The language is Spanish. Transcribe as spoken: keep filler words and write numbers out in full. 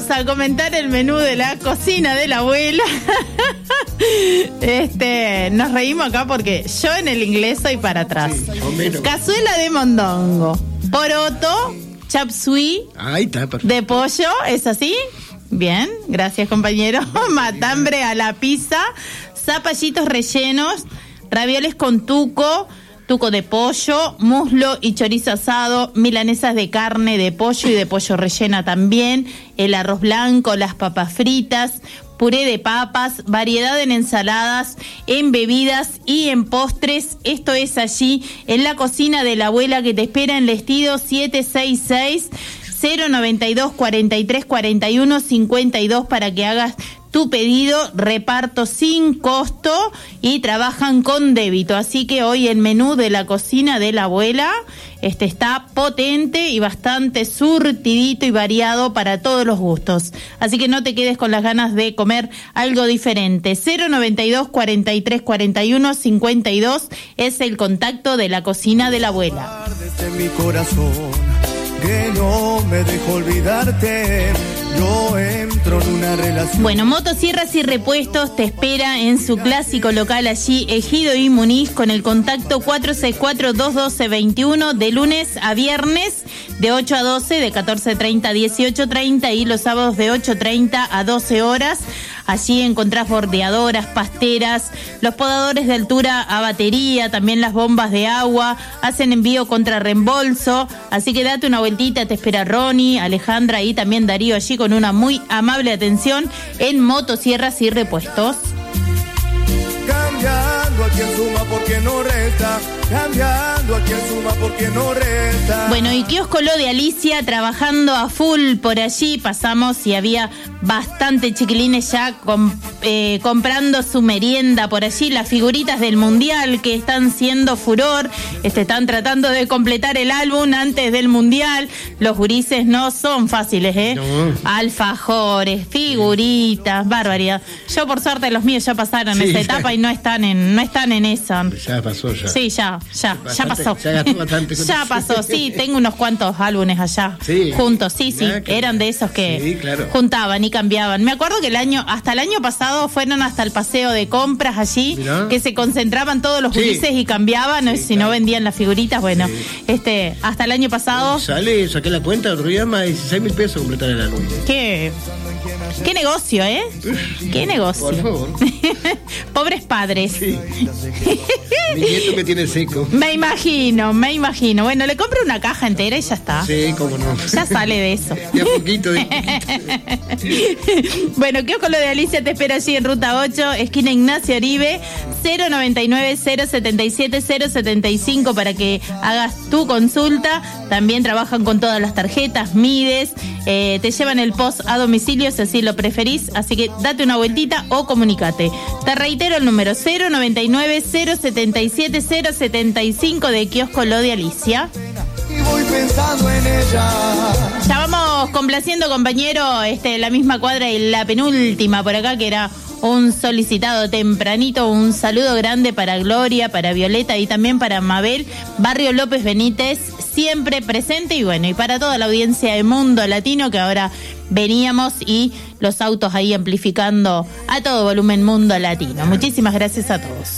vamos a comentar el menú de la cocina de la abuela. Este, nos reímos acá porque yo en el inglés soy para atrás. Sí, cazuela de mondongo, poroto, chop suey, ahí está, perfecto, de pollo, ¿es así? Bien, gracias compañero. Matambre a la pizza, zapallitos rellenos, ravioles con tuco, tuco de pollo, muslo y chorizo asado, milanesas de carne, de pollo y de pollo rellena también, el arroz blanco, las papas fritas, puré de papas, variedad en ensaladas, en bebidas y en postres. Esto es allí en la cocina de la abuela, que te espera en Lestido siete seis seis, cero noventa y dos, cuarenta y tres, cuarenta y uno, cincuenta y dos para que hagas tu pedido. Reparto sin costo y trabajan con débito. Así que hoy el menú de la cocina de la abuela este está potente y bastante surtidito y variado para todos los gustos. Así que no te quedes con las ganas de comer algo diferente. cero noventa y dos, cuarenta y tres, cuarenta y uno, cincuenta y dos es el contacto de la cocina de la abuela. Mi corazón, que no me dejo olvidarte. Yo entro en una relación. Bueno, Motosierras y Repuestos te espera en su clásico local allí, Ejido y Muniz, con el contacto cuatro seis cuatro, dos uno dos, dos uno, de lunes a viernes, de ocho a doce, de catorce treinta a dieciocho treinta y los sábados de ocho treinta a doce horas. Allí encontrás bordeadoras, pasteras, los podadores de altura a batería, también las bombas de agua, hacen envío contra reembolso, así que date una vueltita, te espera Ronnie, Alejandra y también Darío allí con una muy amable atención en Motosierras y Repuestos. Cambiando a quien suma porque no resta, cambiando a quien suma porque no resta. Bueno, y Kiosco Lo de Alicia trabajando a full por allí, pasamos y había bastante chiquilines ya com, eh, comprando su merienda por allí, las figuritas del Mundial que están siendo furor, este, están tratando de completar el álbum antes del Mundial. Los gurises no son fáciles, ¿eh? No. Alfajores, figuritas, barbaridad. Yo por suerte los míos ya pasaron sí, esa etapa y no están en, no están en esa. Ya pasó ya. Sí, ya, ya, bastante, ya pasó. Ya gastó bastante. Ya pasó, sí, tengo unos cuantos álbumes allá sí. juntos, sí, sí, ah, eran de esos que sí, claro. juntaban y cambiaban. Me acuerdo que el año, hasta el año pasado fueron hasta el paseo de compras allí, mirá, que se concentraban todos los gurises sí. y cambiaban, sí, si claro. no vendían las figuritas, bueno, sí. este, hasta el año pasado. Sale, saqué la cuenta, otro día más de dieciséis mil pesos completar el álbum. ¿Qué? Qué negocio, ¿eh? Qué negocio. Por favor. Pobres padres. Sí. Mi nieto me tiene seco. Me imagino, me imagino. Bueno, le compro una caja entera y ya está. Sí, cómo no. Ya sale de eso. De a poquito, de poquito. Bueno, Kiosco Lo de Alicia te espera allí en Ruta ocho, esquina Ignacio Oribe, cero noventa y nueve, cero setenta y siete, cero setenta y cinco para que hagas tu consulta. También trabajan con todas las tarjetas, mides, eh, te llevan el post a domicilio si así lo preferís, así que date una vueltita o comunicate. Te reitero el número cero noventa y nueve, cero setenta y siete, cero setenta y cinco de Kiosco Lo de Alicia. Y voy pensando en ella. Ya vamos complaciendo, compañero, este, la misma cuadra y la penúltima por acá, que era un solicitado tempranito. Un saludo grande para Gloria, para Violeta y también para Mabel, Barrio López Benítez, siempre presente, y bueno, y para toda la audiencia de Mundo Latino, que ahora veníamos y los autos ahí amplificando a todo volumen Mundo Latino. Muchísimas gracias a todos.